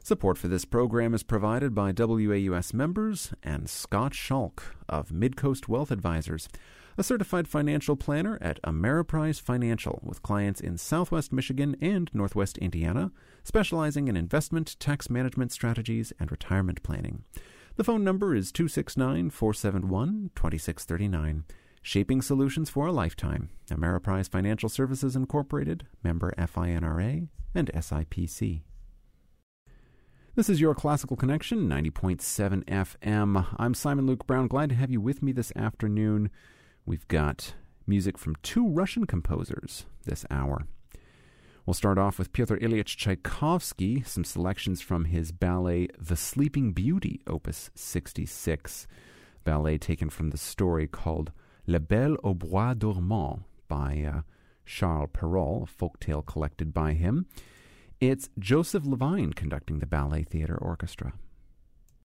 Support for this program is provided by WAUS members and Scott Schalk of Midcoast Wealth Advisors, a certified financial planner at Ameriprise Financial with clients in Southwest Michigan and Northwest Indiana, specializing in investment, tax management strategies, and retirement planning. The phone number is 269-471-2639. Shaping solutions for a lifetime. Ameriprise Financial Services Incorporated, member FINRA and SIPC. This is your Classical Connection, 90.7 FM. I'm Simon Luke Brown. Glad to have you with me this afternoon. We've got music from two Russian composers this hour. We'll start off with Pyotr Ilyich Tchaikovsky, some selections from his ballet The Sleeping Beauty, Opus 66, ballet taken from the story called La Belle au Bois Dormant by Charles Perrault, a folktale collected by him. It's Joseph Levine conducting the Ballet Theatre Orchestra.